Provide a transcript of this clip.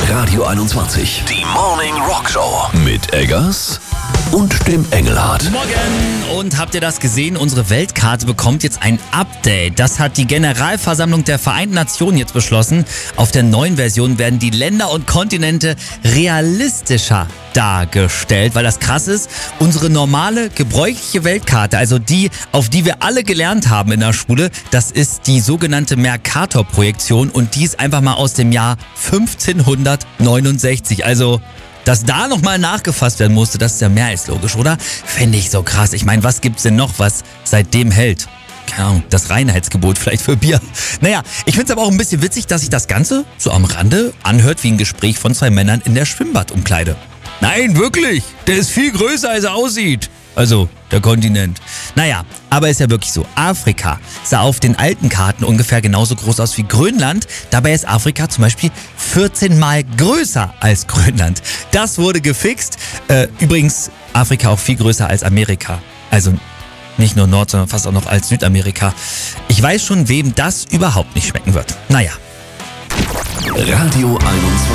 Radio 21. Die Morning Rock Show. Mit Eggers und dem Engelhardt. Morgen! Und habt ihr das gesehen? Unsere Weltkarte bekommt jetzt ein Update. Das hat die Generalversammlung der Vereinten Nationen jetzt beschlossen. Auf der neuen Version werden die Länder und Kontinente realistischer dargestellt, weil das krass ist, unsere normale, gebräuchliche Weltkarte, also die, auf die wir alle gelernt haben in der Schule, das ist die sogenannte Mercator-Projektion und die ist einfach mal aus dem Jahr 1569. Also, dass da nochmal nachgefasst werden musste, das ist ja mehr als logisch, oder? Fände ich so krass. Ich meine, was gibt's denn noch, was seitdem hält? Keine Ahnung, das Reinheitsgebot vielleicht für Bier. Naja, ich find's aber auch ein bisschen witzig, dass sich das Ganze so am Rande anhört wie ein Gespräch von zwei Männern in der Schwimmbadumkleide. Nein, wirklich, der ist viel größer, als er aussieht. Also, der Kontinent. Naja, aber ist ja wirklich so. Afrika sah auf den alten Karten ungefähr genauso groß aus wie Grönland. Dabei ist Afrika zum Beispiel 14 Mal größer als Grönland. Das wurde gefixt. Übrigens, Afrika auch viel größer als Amerika. Also nicht nur Nord, sondern fast auch noch als Südamerika. Ich weiß schon, wem das überhaupt nicht schmecken wird. Naja. Radio 21.